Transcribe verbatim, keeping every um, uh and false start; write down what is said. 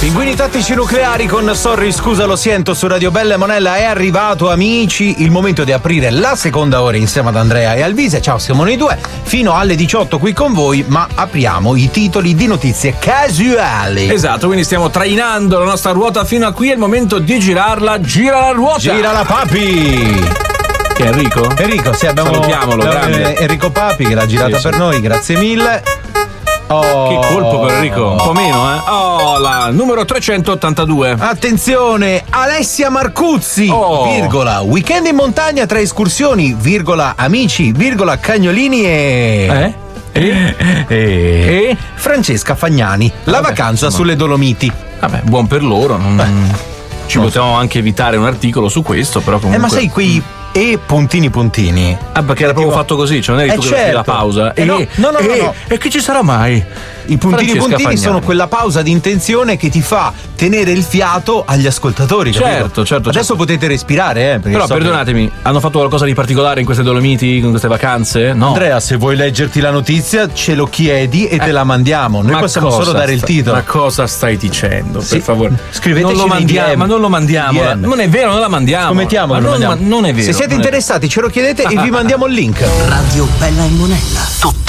Pinguini tattici nucleari con Sorry scusa lo sento su Radio Bella e Monella. È arrivato, amici, il momento di aprire la seconda ora insieme ad Andrea e Alvise. Ciao, siamo noi due fino alle diciotto qui con voi, ma apriamo i titoli di notizie casuali. Esatto, quindi stiamo trainando la nostra ruota fino a qui, è il momento di girarla. Gira la ruota! Gira la papi! Che è Enrico? Enrico, sì, abbiamo salutiamolo, grande. Enrico Papi che l'ha girata sì, per sì. noi, grazie mille. Oh. Che colpo per Enrico, un po' meno, eh? Oh, la numero trecentottantadue. Attenzione, Alessia Marcuzzi, oh. virgola, weekend in montagna tra escursioni, virgola, amici, virgola, cagnolini e... Eh? E? E? e? Francesca Fagnani, la Vabbè, vacanza insomma. sulle Dolomiti. Vabbè, buon per loro, non... ci non possiamo so. anche evitare un articolo su questo, però comunque... Eh, ma sai, quei... e puntini puntini. Ah, perché era proprio fatto così, cioè non è che eh tu certo. la pausa. Eh, e, no, no, no, e, no, no. E che ci sarà mai? I puntini Francesca puntini Fagnani. sono quella pausa di intenzione che ti fa tenere il fiato agli ascoltatori. Certo, capito? certo. Adesso certo. potete respirare, eh. Però so perdonatemi, che... hanno fatto qualcosa di particolare in queste Dolomiti, in queste vacanze? No. Andrea, se vuoi leggerti la notizia, ce lo chiedi e eh. te la mandiamo. Noi ma possiamo solo dare sta... il titolo. Ma cosa stai dicendo? Sì. Per favore, scriveteci non lo mandiamo, ma non lo mandiamo. D M. Non è vero, non la mandiamo. Scommettiamo, ma non, mandiamo. Ma non è vero. Se siete interessati, ce lo chiedete e vi mandiamo il link. Radio Bella e Monella. Tutta